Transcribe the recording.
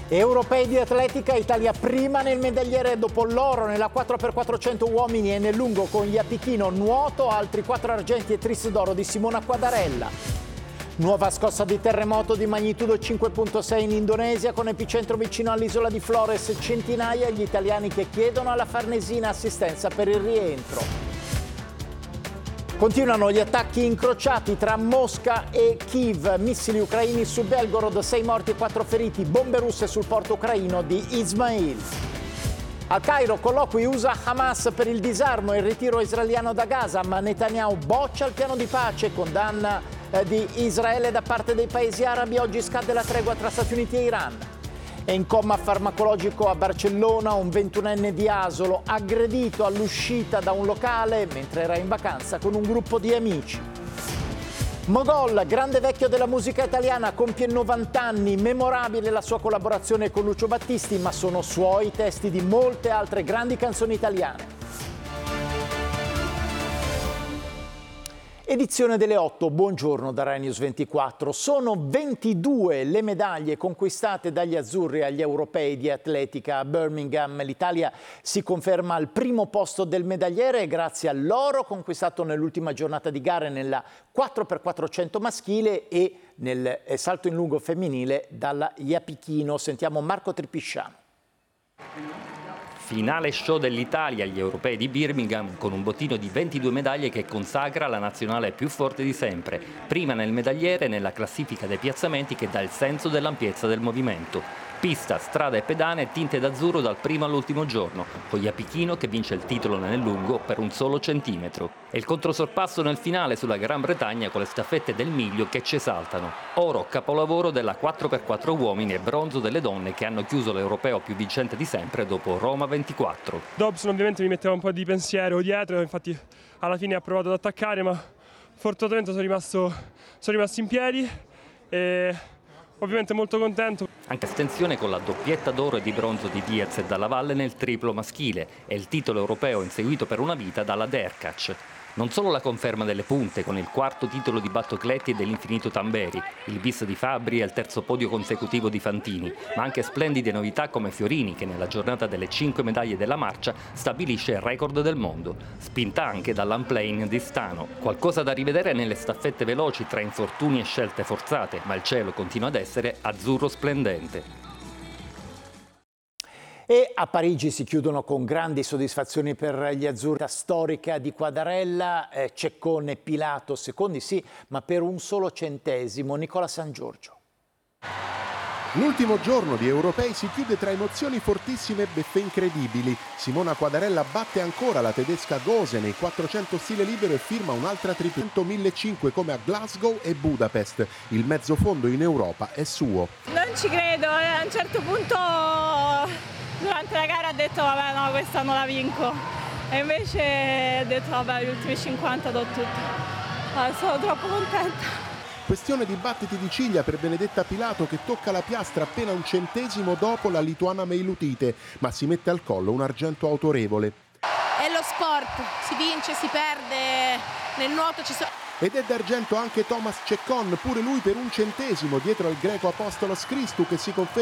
Europei di atletica, Italia prima nel medagliere dopo l'oro nella 4x400 uomini e nel lungo con Iapichino, nuoto, altri 4 argenti e tris d'oro di Simona Quadarella. Nuova scossa di terremoto di magnitudo 5.6 in Indonesia con epicentro vicino all'isola di Flores, centinaia gli italiani che chiedono alla Farnesina assistenza per il rientro. Continuano gli attacchi incrociati tra Mosca e Kiev, missili ucraini su Belgorod, 6 morti e 4 feriti, bombe russe sul porto ucraino di Ismail. A Cairo colloqui USA-Hamas per il disarmo e il ritiro israeliano da Gaza, ma Netanyahu boccia il piano di pace, condanna di Israele da parte dei paesi arabi, oggi scade la tregua tra Stati Uniti e Iran. È in coma farmacologico a Barcellona un 21enne di Asolo, aggredito all'uscita da un locale mentre era in vacanza con un gruppo di amici. Mogol, grande vecchio della musica italiana, compie 90 anni, memorabile la sua collaborazione con Lucio Battisti, ma sono suoi testi di molte altre grandi canzoni italiane. Edizione delle 8, buongiorno da Rai News 24. Sono 22 le medaglie conquistate dagli azzurri agli europei di atletica a Birmingham. L'Italia si conferma al primo posto del medagliere grazie all'oro conquistato nell'ultima giornata di gare nella 4x400 maschile e nel salto in lungo femminile dalla Iapichino. Sentiamo Marco Tripisciano. Finale show dell'Italia agli europei di Birmingham con un bottino di 22 medaglie che consacra la nazionale più forte di sempre, prima nel medagliere e nella classifica dei piazzamenti che dà il senso dell'ampiezza del movimento. Pista, strada e pedane tinte d'azzurro dal primo all'ultimo giorno, con Iapichino che vince il titolo nel lungo per un solo centimetro. E il controsorpasso nel finale sulla Gran Bretagna con le staffette del miglio che ci esaltano. Oro, capolavoro della 4x4 uomini e bronzo delle donne che hanno chiuso l'europeo più vincente di sempre dopo Roma 24. Dobson ovviamente mi metteva un po' di pensiero dietro, infatti alla fine ha provato ad attaccare, ma fortunatamente sono rimasto in piedi e ovviamente molto contento. Anche astensione con la doppietta d'oro e di bronzo di Diaz e Dalla Valle nel triplo maschile e il titolo europeo inseguito per una vita dalla Derkach. Non solo la conferma delle punte con il quarto titolo di Battocletti e dell'infinito Tamberi, il bis di Fabbri e il terzo podio consecutivo di Fantini, ma anche splendide novità come Fiorini che nella giornata delle 5 medaglie della marcia stabilisce il record del mondo, spinta anche dall'unplane di Stano. Qualcosa da rivedere nelle staffette veloci tra infortuni e scelte forzate, ma il cielo continua ad essere azzurro splendente. E a Parigi si chiudono con grandi soddisfazioni per gli azzurri. Storica di Quadarella, Ceccone, Pilato, secondi sì, ma per un solo centesimo. Nicola San Giorgio. L'ultimo giorno di europei si chiude tra emozioni fortissime e beffe incredibili. Simona Quadarella batte ancora la tedesca Gose nei 400 stile libero e firma un'altra tripletta 1500 come a Glasgow e Budapest. Il mezzofondo in Europa è suo. Non ci credo, a un certo punto durante la gara ho detto vabbè no, questa non la vinco e invece ho detto vabbè gli ultimi 50 do tutto. Sono troppo contenta. Questione di battiti di ciglia per Benedetta Pilato che tocca la piastra appena un centesimo dopo la lituana Meilutite, ma si mette al collo un argento autorevole. È lo sport, si vince, si perde, nel nuoto ci sono... Ed è d'argento anche Thomas Ceccon, pure lui per un centesimo dietro al greco Apostolos Christou che si conferma